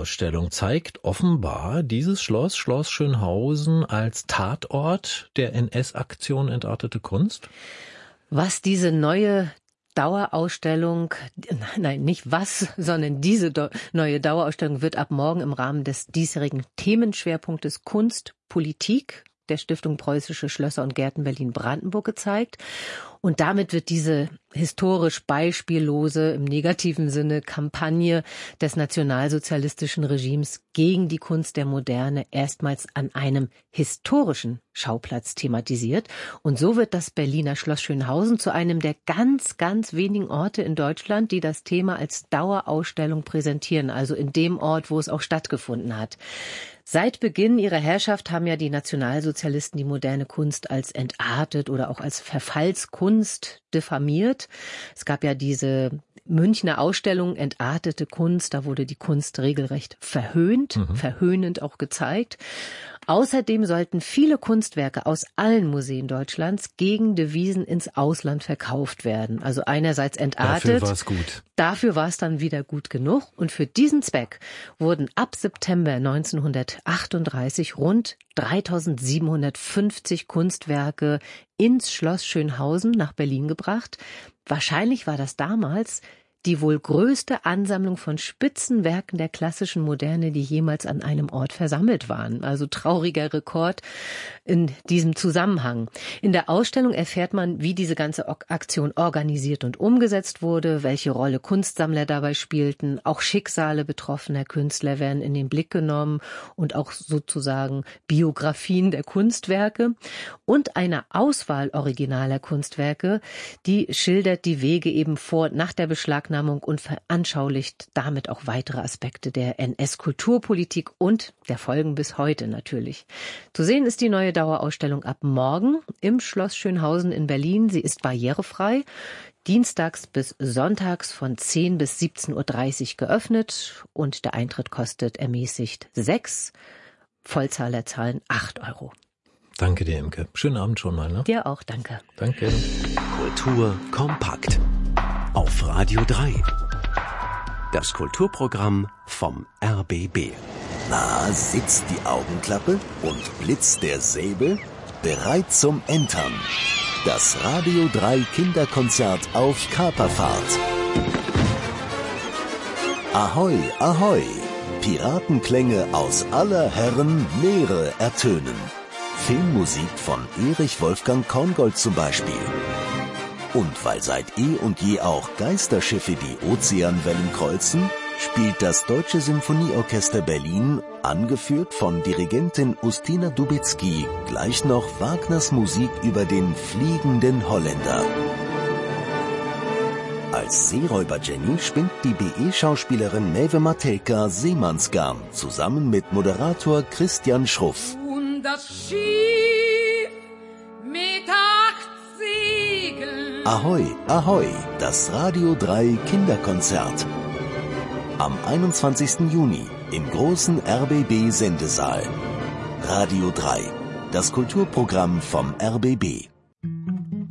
Dauerausstellung zeigt offenbar dieses Schloss Schönhausen als Tatort der NS-Aktion Entartete Kunst? Was diese neue Dauerausstellung, nein, nicht was, sondern diese neue Dauerausstellung wird ab morgen im Rahmen des diesjährigen Themenschwerpunktes Kunst, Politik der Stiftung Preußische Schlösser und Gärten Berlin-Brandenburg gezeigt. Und damit wird diese historisch beispiellose, im negativen Sinne, Kampagne des nationalsozialistischen Regimes gegen die Kunst der Moderne erstmals an einem historischen Schauplatz thematisiert. Und so wird das Berliner Schloss Schönhausen zu einem der ganz, ganz wenigen Orte in Deutschland, die das Thema als Dauerausstellung präsentieren, also in dem Ort, wo es auch stattgefunden hat. Seit Beginn ihrer Herrschaft haben ja die Nationalsozialisten die moderne Kunst als entartet oder auch als Verfallskunst diffamiert. Es gab ja diese Münchner Ausstellung Entartete Kunst, da wurde die Kunst regelrecht verhöhnt, verhöhnend auch gezeigt. Außerdem sollten viele Kunstwerke aus allen Museen Deutschlands gegen Devisen ins Ausland verkauft werden. Also einerseits entartet. Dafür war es gut. Dafür war es dann wieder gut genug. Und für diesen Zweck wurden ab September 1938 rund 3750 Kunstwerke ins Schloss Schönhausen nach Berlin gebracht. Wahrscheinlich war das damals die wohl größte Ansammlung von Spitzenwerken der klassischen Moderne, die jemals an einem Ort versammelt waren. Also trauriger Rekord in diesem Zusammenhang. In der Ausstellung erfährt man, wie diese ganze Aktion organisiert und umgesetzt wurde, welche Rolle Kunstsammler dabei spielten. Auch Schicksale betroffener Künstler werden in den Blick genommen und auch sozusagen Biografien der Kunstwerke. Und eine Auswahl originaler Kunstwerke, die schildert die Wege eben vor und nach der Beschlagnahmung und veranschaulicht damit auch weitere Aspekte der NS-Kulturpolitik und der Folgen bis heute natürlich. Zu sehen ist die neue Dauerausstellung ab morgen im Schloss Schönhausen in Berlin. Sie ist barrierefrei, dienstags bis sonntags von 10 bis 17.30 Uhr geöffnet und der Eintritt kostet ermäßigt 6, Vollzahler zahlen 8 Euro. Danke dir, Imke. Schönen Abend schon mal, ne? Dir auch, danke. Danke. Kultur kompakt. Auf Radio 3. Das Kulturprogramm vom RBB. Na, sitzt die Augenklappe und blitzt der Säbel? Bereit zum Entern. Das Radio 3 Kinderkonzert auf Kaperfahrt. Ahoi, ahoi! Piratenklänge aus aller Herren Meere ertönen. Filmmusik von Erich Wolfgang Korngold zum Beispiel. Und weil seit eh und je auch Geisterschiffe die Ozeanwellen kreuzen, spielt das Deutsche Symphonieorchester Berlin, angeführt von Dirigentin Ustina Dubicki, gleich noch Wagners Musik über den fliegenden Holländer. Als Seeräuber Jenny spinnt die BE-Schauspielerin Maeve Matelka Seemannsgarn zusammen mit Moderator Christian Schruff. Und das Schiff mit 8 Segeln. Ahoi, ahoi, das Radio 3 Kinderkonzert. Am 21. Juni im großen RBB-Sendesaal. Radio 3, das Kulturprogramm vom RBB.